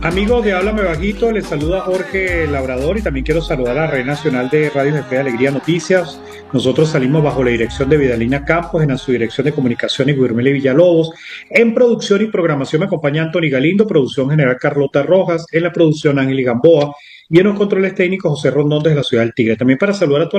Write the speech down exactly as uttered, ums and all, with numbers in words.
Amigos de Háblame Bajito, les saluda Jorge Labrador y también quiero saludar a la Red Nacional de Radio de Fe de Alegría Noticias. Nosotros salimos bajo la dirección de Vidalina Campos, en la subdirección de Comunicaciones Guillermo Villalobos. En producción y programación me acompaña Anthony Galindo, producción general Carlota Rojas, en la producción Ángel Gamboa y en los controles técnicos José Rondón desde la ciudad del Tigre. También para saludar a toda